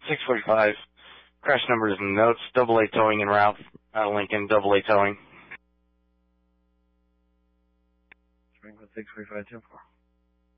645. Crash numbers and notes. AA towing en route. Out of Lincoln, AA towing. Franklin 645 10-4.